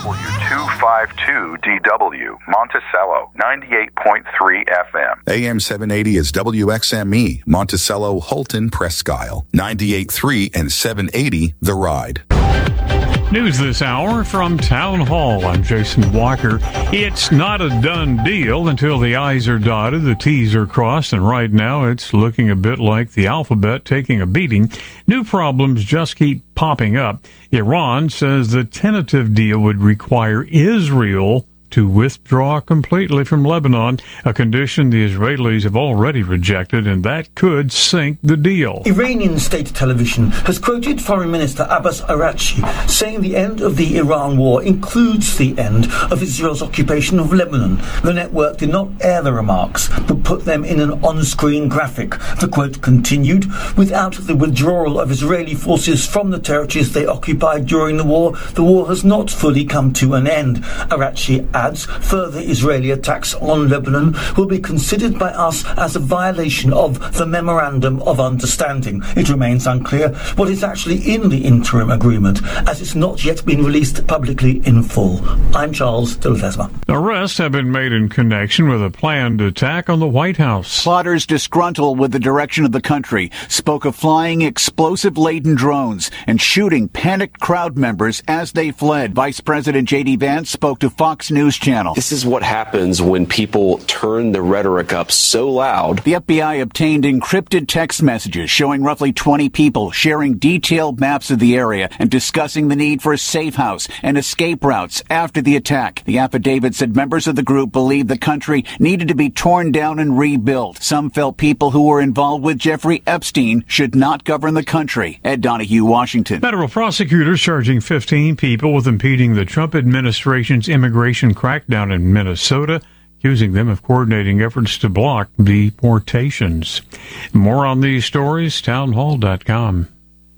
W252DW, Monticello, 98.3 FM. AM 780 is WXME, Monticello, Holton, Presque Isle, 98.3 and 780, The Ride. News this hour from Town Hall. I'm Jason Walker. It's not a done deal until the I's are dotted, the T's are crossed, and right now it's looking a bit like the alphabet taking a beating. New problems just keep popping up. Iran says the tentative deal would require Israel to withdraw completely from Lebanon, a condition the Israelis have already rejected, and that could sink the deal. Iranian state television has quoted Foreign Minister Abbas Araghchi saying the end of the Iran war includes the end of Israel's occupation of Lebanon. The network did not air the remarks, but put them in an on-screen graphic. The quote continued, "Without the withdrawal of Israeli forces from the territories they occupied during the war has not fully come to an end." Araghchi adds, further Israeli attacks on Lebanon will be considered by us as a violation of the Memorandum of Understanding. It remains unclear what is actually in the interim agreement, as it's not yet been released publicly in full. I'm Charles de Ledesma. Arrests have been made in connection with a planned attack on the White House. Plotters disgruntled with the direction of the country spoke of flying explosive-laden drones and shooting panicked crowd members as they fled. Vice President J.D. Vance spoke to Fox News Channel. This is what happens when people turn the rhetoric up so loud. The FBI obtained encrypted text messages showing roughly 20 people sharing detailed maps of the area and discussing the need for a safe house and escape routes after the attack. The affidavit said members of the group believed the country needed to be torn down and rebuilt. Some felt people who were involved with Jeffrey Epstein should not govern the country. Ed Donahue, Washington. Federal prosecutors charging 15 people with impeding the Trump administration's immigration crackdown in Minnesota, accusing them of coordinating efforts to block deportations. More on these stories, townhall.com.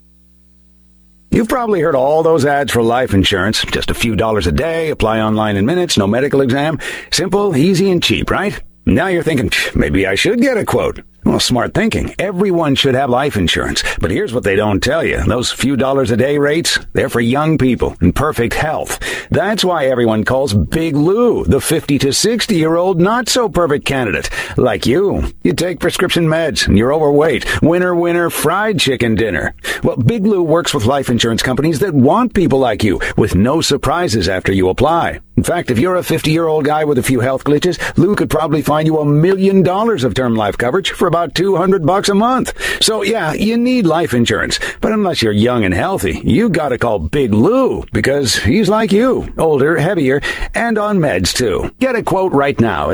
You've probably heard all those ads for life insurance. Just a few dollars a day, apply online in minutes, no medical exam. Simple, easy, and cheap, right? Now you're thinking, maybe I should get a quote. Well, smart thinking. Everyone should have life insurance. But here's what they don't tell you. Those few dollars a day rates, they're for young people in perfect health. That's why everyone calls Big Lou the 50 to 60-year-old not-so-perfect candidate. Like you. You take prescription meds and you're overweight. Winner, fried chicken dinner. Well, Big Lou works with life insurance companies that want people like you with no surprises after you apply. In fact, if you're a 50-year-old guy with a few health glitches, Lou could probably find you $1 million of term life coverage for about $200 a month. So yeah, you need life insurance. But unless you're young and healthy, you gotta call Big Lou, because he's like you, older, heavier, and on meds too. Get a quote right now at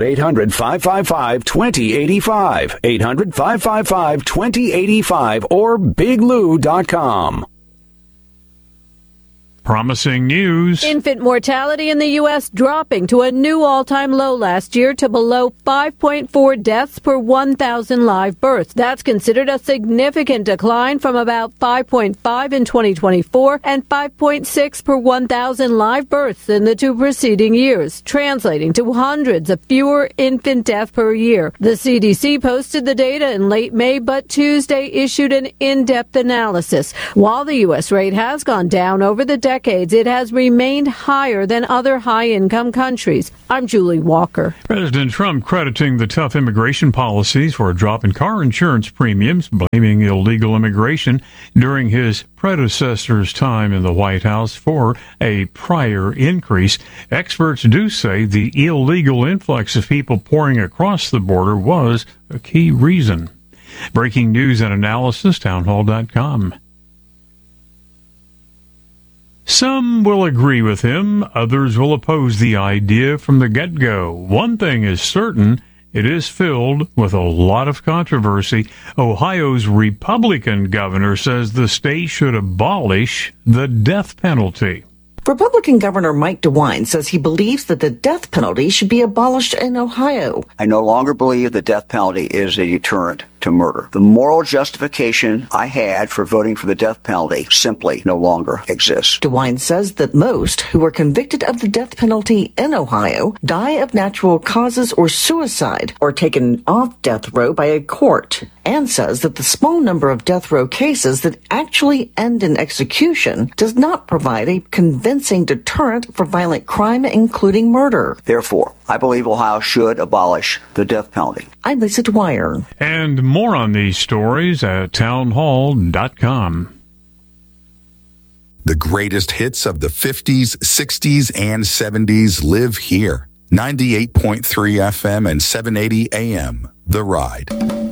800-555-2085, 800-555-2085, or biglou.com. Promising news. Infant mortality in the U.S. dropping to a new all-time low last year to below 5.4 deaths per 1,000 live births. That's considered a significant decline from about 5.5 in 2024 and 5.6 per 1,000 live births in the two preceding years, translating to hundreds of fewer infant deaths per year. The CDC posted the data in late May, but Tuesday issued an in-depth analysis. While the U.S. rate has gone down over the decades, it has remained higher than other high-income countries. I'm Julie Walker. President Trump crediting the tough immigration policies for a drop in car insurance premiums, blaming illegal immigration during his predecessor's time in the White House for a prior increase. Experts do say the illegal influx of people pouring across the border was a key reason. Breaking news and analysis, townhall.com. Some will agree with him, others will oppose the idea from the get-go. One thing is certain, it is filled with a lot of controversy. Ohio's Republican governor says the state should abolish the death penalty. Republican Governor Mike DeWine says he believes that the death penalty should be abolished in Ohio. I no longer believe the death penalty is a deterrent to murder. The moral justification I had for voting for the death penalty simply no longer exists. DeWine says that most who are convicted of the death penalty in Ohio die of natural causes or suicide or taken off death row by a court, and says that the small number of death row cases that actually end in execution does not provide a convincing deterrent for violent crime, including murder. Therefore, I believe Ohio should abolish the death penalty. I'm Lisa Dwyer. And more on these stories at townhall.com. The greatest hits of the 50s, 60s, and 70s live here. 98.3 FM and 780 AM. The Ride.